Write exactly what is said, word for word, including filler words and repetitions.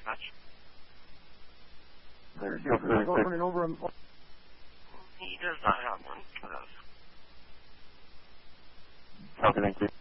dispatch. There's no running over him. He does not have one of those. Okay, thank you.